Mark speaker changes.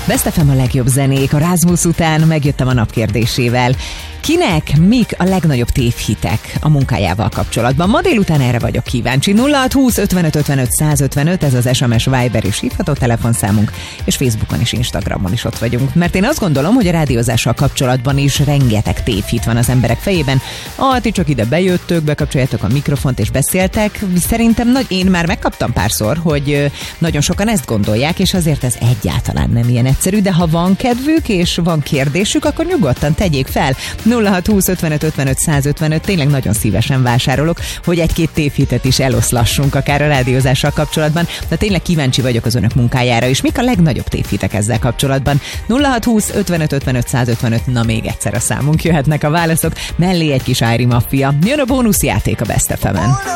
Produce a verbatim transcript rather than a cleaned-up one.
Speaker 1: Best ef em a legjobb zenék, a Rasmus után megjöttem a nap kérdésével. Kinek mik a legnagyobb tévhitek a munkájával kapcsolatban? Ma délután erre vagyok kíváncsi. nulla hat húsz ötvenöt ötvenöt százötvenöt, ez az es em es, Viber és hívható telefonszámunk, és Facebookon és Instagramon is ott vagyunk. Mert én azt gondolom, hogy a rádiózással kapcsolatban is rengeteg tévhit van az emberek fejében. Ah, ti csak ide bejöttök, bekapcsoljátok a mikrofont és beszéltek. Szerintem nagy, én már megkaptam párszor, hogy nagyon sokan ezt gondolják, és azért ez egyáltalán nem ilyen egyszerű, de ha van kedvük és van kérdésük, akkor nyugodtan tegyék fel. nulla hat húsz ötvenöt ötvenöt százötvenöt, tényleg nagyon szívesen vásárolok, hogy egy-két tévhitet is eloszlassunk akár a rádiózással kapcsolatban, de tényleg kíváncsi vagyok az önök munkájára is. Mik a legnagyobb tévhitek ezzel kapcsolatban? nulla hat húsz ötvenöt ötvenöt százötvenöt, na még egyszer a számunk, jöhetnek a válaszok, mellé egy kis Ári Maffia. Jön a bónuszjáték a Best ef emen.